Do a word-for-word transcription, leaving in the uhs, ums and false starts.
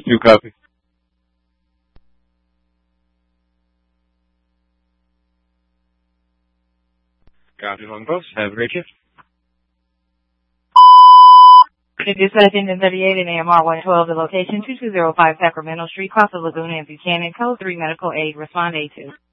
You copy. Copy, one post. Have a great shift. It is seventeen thirty-eight in A M R one twelve, the location two two zero five Sacramento Street, Cross the Laguna and Buchanan, code three medical aid, respond A two.